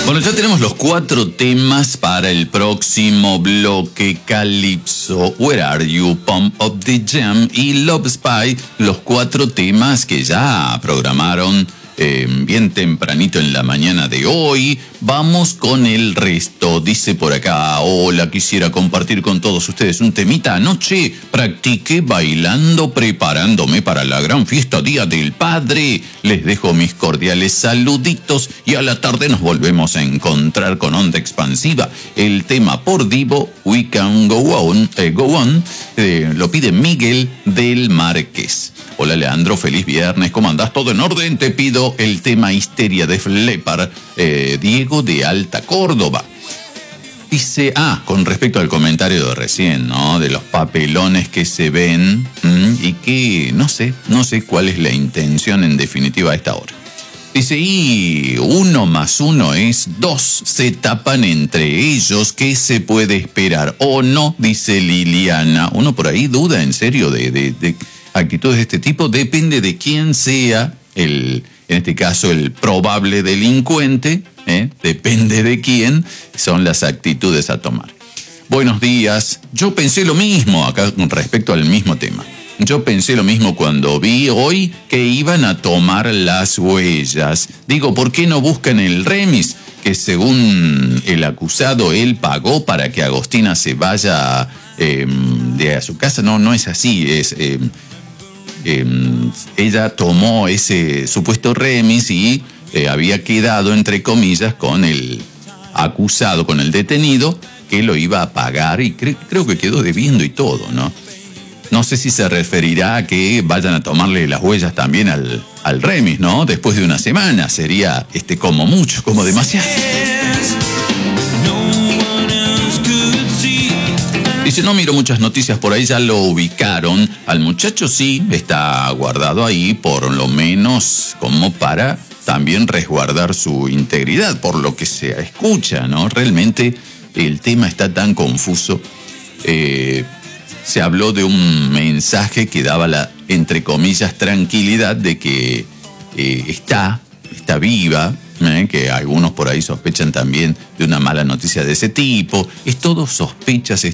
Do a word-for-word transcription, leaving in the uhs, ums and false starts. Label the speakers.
Speaker 1: Bueno, ya tenemos los cuatro temas para el próximo bloque: Calypso, Where Are You, Pump Up the Jam y Love Spy. Los cuatro temas que ya programaron eh, bien tempranito en la mañana de hoy. Vamos con el resto. Dice por acá: hola, quisiera compartir con todos ustedes un temita. Anoche practiqué bailando preparándome para la gran fiesta Día del Padre. Les dejo mis cordiales saluditos y a la tarde nos volvemos a encontrar con Onda Expansiva. El tema por Divo, We Can Go On, eh, Go On eh, lo pide Miguel del Marqués. Hola Leandro, feliz viernes, ¿cómo andás? ¿Todo en orden? Te pido el tema Histeria de Flepar, eh, Diego de Alta Córdoba. Dice, ah, con respecto al comentario de recién, ¿no? De los papelones que se ven mmm, y que no sé, no sé cuál es la intención en definitiva a esta hora. Dice, y uno más uno es dos, se tapan entre ellos, ¿qué se puede esperar? ¿O no? Dice Liliana. Uno por ahí duda en serio de, de, de actitudes de este tipo, depende de quién sea el, en este caso, el probable delincuente. ¿Eh? Depende de quién son las actitudes a tomar. Buenos días. Yo pensé lo mismo acá con respecto al mismo tema. Yo pensé lo mismo cuando vi hoy que iban a tomar las huellas. Digo, ¿por qué no buscan el remis? Que según el acusado, él pagó para que Agostina se vaya eh, de a su casa. No, no es así. Es, eh, eh, ella tomó ese supuesto remis y Eh, había quedado, entre comillas, con el acusado, con el detenido, que lo iba a pagar y cre- creo que quedó debiendo y todo, ¿no? No sé si se referirá a que vayan a tomarle las huellas también al, al remis, ¿no? Después de una semana, sería este como mucho, como demasiado. Dice, no miro muchas noticias por ahí, ya lo ubicaron. Al muchacho sí, está guardado ahí, por lo menos como para también resguardar su integridad, por lo que se escucha, ¿no? Realmente el tema está tan confuso. Eh, se habló de un mensaje que daba la, entre comillas, tranquilidad de que eh, está, está viva, ¿eh? Que algunos por ahí sospechan también de una mala noticia de ese tipo. Es todo sospechas.